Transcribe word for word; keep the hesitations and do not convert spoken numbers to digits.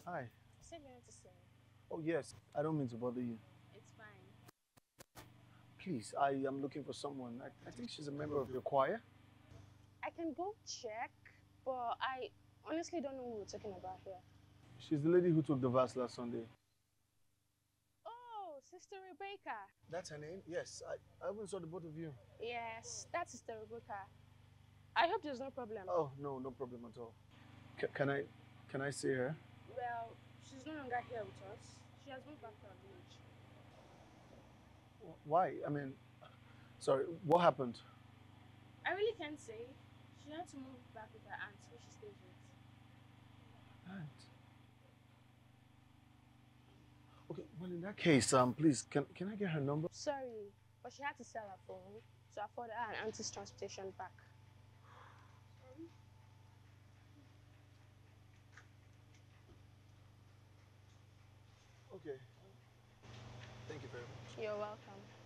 Hi. You said you wanted to say. Oh, yes. I don't mean to bother you. It's fine. Please, I am looking for someone. I, I think she's a member of your choir. I can go check, but I honestly don't know who we're talking about here. She's the lady who took the verse last Sunday. Oh, Sister Rebecca. That's her name? Yes. I, I even saw the both of you. Yes, that's Sister Rebecca. I hope there's no problem. Oh, no, no problem at all. C can I, can I see her? Well, she's no longer here with us. She has moved back to our village. Why? I mean, sorry, what happened? I really can't say. She had to move back with her aunt, who she stays with. Aunt. Okay, well, in that case, um, please, can, can I get her number? Sorry, but she had to sell her phone to afford her and auntie's transportation back. Okay. Thank you very much. You're welcome.